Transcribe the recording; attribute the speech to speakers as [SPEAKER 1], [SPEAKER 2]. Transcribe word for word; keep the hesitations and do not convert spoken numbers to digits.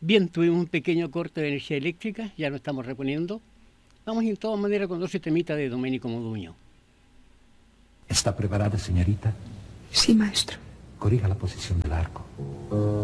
[SPEAKER 1] Bien, tuvimos un pequeño corte de energía eléctrica, ya lo estamos reponiendo. Vamos de todas maneras con dos temitas de Domenico Modugno.
[SPEAKER 2] ¿Está preparada, señorita?
[SPEAKER 3] Sí, maestro.
[SPEAKER 2] Corrija la posición del arco.